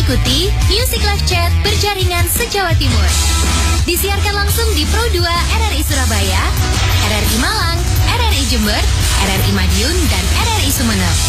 Ikuti Music Live Chat berjaringan se-Jawa Timur. Disiarkan langsung di Pro 2 RRI Surabaya, RRI Malang, RRI Jember, RRI Madiun, dan RRI Sumeneb.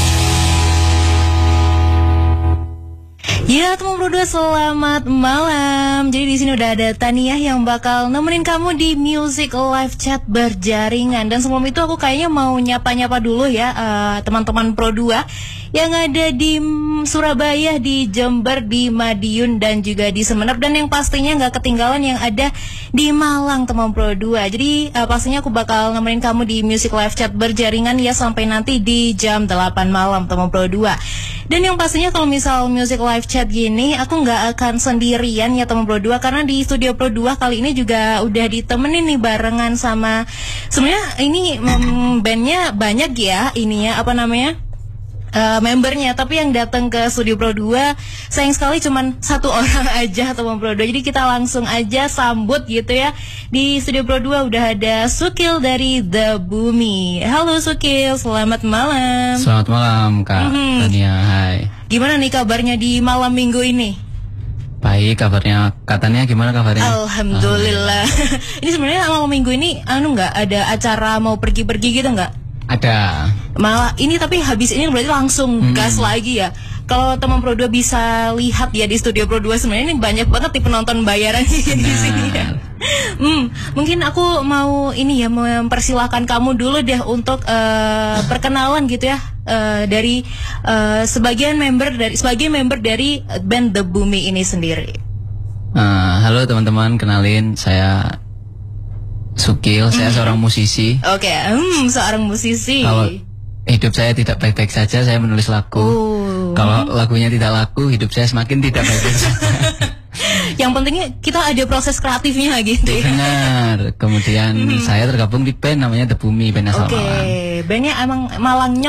Ya, teman Pro 2, selamat malam. Jadi di sini udah ada Tania yang bakal nemenin kamu di Music Live Chat berjaringan. Dan sebelum itu aku kayaknya mau nyapa-nyapa dulu ya teman-teman Pro 2 yang ada di Surabaya, di Jember, di Madiun, dan juga di Sumeneb. Dan yang pastinya nggak ketinggalan yang ada di Malang, teman Pro 2. Jadi pastinya aku bakal nemenin kamu di Music Live Chat berjaringan ya sampai nanti di jam 8 malam, teman Pro 2. Dan yang pastinya kalau misal Music Live Chat gini, aku nggak akan sendirian ya teman Pro 2, karena di studio Pro 2 kali ini juga udah ditemenin nih barengan sama, sebenarnya ini bandnya banyak ya ininya, apa namanya, membernya, tapi yang datang ke studio Pro 2 sayang sekali cuman satu orang aja teman Pro 2. Jadi kita langsung aja sambut gitu ya. Di studio Pro 2 udah ada Sukil dari The Bumi. Halo Sukil, selamat malam. Selamat malam Kak Tania, hai. Gimana nih kabarnya di malam minggu ini? Baik kabarnya, Kak Tania gimana kabarnya? Alhamdulillah. Ini sebenarnya malam minggu ini nggak ada acara mau pergi-pergi gitu nggak? Ada. Malah ini tapi habis ini berarti langsung gas lagi ya. Kalau teman Pro 2 bisa lihat ya di studio Pro 2 sebenarnya ini banyak banget nih penonton bayaran di sini ya. Mungkin aku mau ini ya mempersilahkan kamu dulu deh untuk perkenalan gitu ya dari sebagai member dari band The Bumi ini sendiri. Halo teman-teman, kenalin saya Sukil, saya seorang musisi. Oke, seorang musisi. Kalau hidup saya tidak baik-baik saja, saya menulis lagu. Kalau lagunya tidak laku, hidup saya semakin tidak baik-baik saja. Yang pentingnya kita ada proses kreatifnya gitu ya. Benar. Kemudian saya tergabung di band namanya The Bumi, band asal Malang. Oke, bandnya emang Malangnya